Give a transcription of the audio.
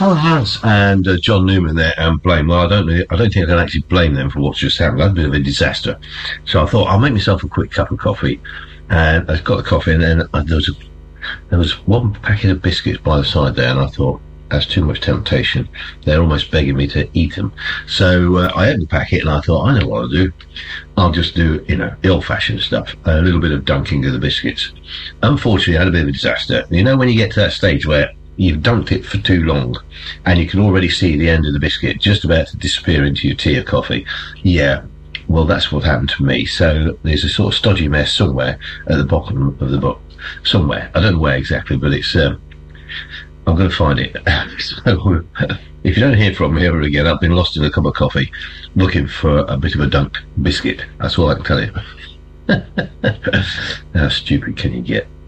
Oh, Hans and John Newman there and blame. Well, I don't think I can actually blame them for what's just happened. That's a bit of a disaster. So I thought I'll make myself a quick cup of coffee, and I got the coffee, and then there was one packet of biscuits by the side there, and I thought that's too much temptation. They're almost begging me to eat them. So I opened the packet, and I thought, I know what I'll do. I'll just do, the old-fashioned stuff, a little bit of dunking of the biscuits. Unfortunately, I had a bit of a disaster. You know when you get to that stage where you've dunked it for too long, and you can already see the end of the biscuit just about to disappear into your tea or coffee? Yeah, well, that's what happened to me. So there's a sort of stodgy mess somewhere at the bottom of the book. Somewhere. I don't know where exactly, but it's... I'm going to find it. So, if you don't hear from me ever again, I've been lost in a cup of coffee looking for a bit of a dunked biscuit. That's all I can tell you. How stupid can you get?